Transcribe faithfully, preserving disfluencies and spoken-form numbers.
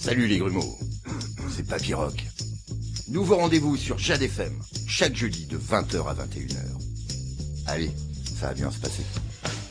Salut les grumeaux, c'est Papy Rock. Nouveau rendez-vous sur Jade F M, chaque jeudi de vingt heures à vingt et une heures. Allez, ça va bien se passer.